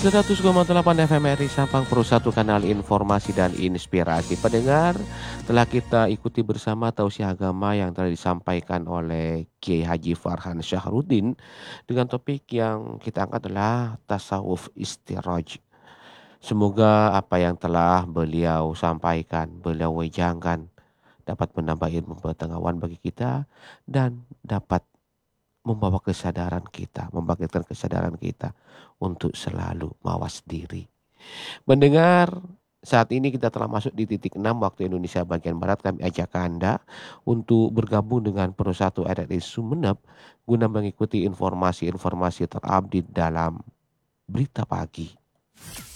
100,8 FM RRI Sabang, satu kanal informasi dan inspirasi. Pendengar, telah kita ikuti bersama tausiah agama yang telah disampaikan oleh Kiai Haji Farhan Syahrudin dengan topik yang kita angkat adalah tasawuf istiraj. Semoga apa yang telah beliau sampaikan, beliau wejangkan dapat menambah ilmu pengetahuan bagi kita dan dapat membawa kesadaran kita, membangkitkan kesadaran kita untuk selalu mawas diri. Mendengar, saat ini kita telah masuk di titik 6 waktu Indonesia bagian Barat. Kami ajak Anda untuk bergabung dengan Persatu RRI Sumeneb guna mengikuti informasi-informasi terupdate dalam Berita Pagi.